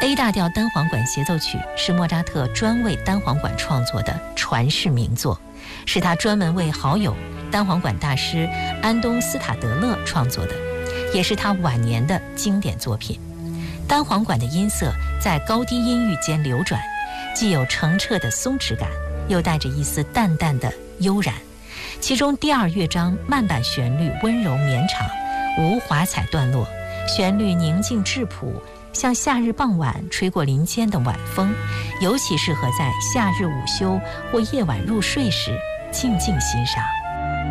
A 大调单簧管协奏曲是莫扎特专为单簧管创作的传世名作，是他专门为好友单簧管大师安东斯塔德勒创作的，也是他晚年的经典作品。单簧管的音色在高低音域间流转，既有澄澈的松弛感，又带着一丝淡淡的悠然。其中第二乐章慢板旋律温柔绵长，无华彩段落，旋律宁静质朴，像夏日傍晚吹过林间的晚风，尤其适合在夏日午休或夜晚入睡时静静欣赏。